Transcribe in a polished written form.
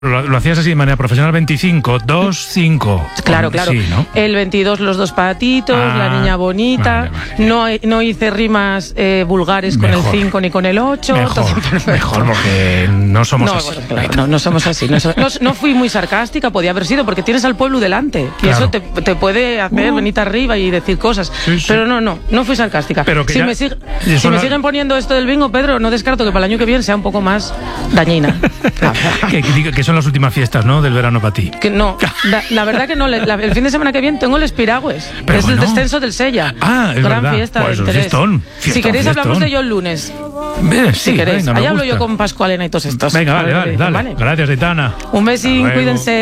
Lo hacías así de manera profesional, 25, 2, 5. Claro, claro. Sí, ¿no? El 22, los dos patitos, la niña bonita. Vale. No hice rimas vulgares con Mejor. el 5 ni con el 8. Mejor, porque no somos así. Bueno, claro, no somos así. No fui muy sarcástica, podía haber sido, porque tienes al pueblo delante. Y Claro. eso te puede hacer venirte arriba y decir cosas. Sí, sí. Pero no fui sarcástica. Pero que si ya- me, eso me no- siguen poniendo esto del bingo, Pedro, no descarto que para el año que viene sea un poco más dañina. que son las últimas fiestas, ¿no? Del verano para ti. Que no, la verdad que no. El fin de semana que viene tengo los Piragües, que Pero es bueno. el descenso del Sella. Ah, es Gran verdad. fiesta Pues de un interés. fiestón, Si queréis fiestón. hablamos de ello el lunes. Sí, Si queréis. venga, me Ahí hablo yo gusta. con Pascualena y todos estos. Venga, vale. Gracias, Aitana. Un besín, Hasta luego. cuídense.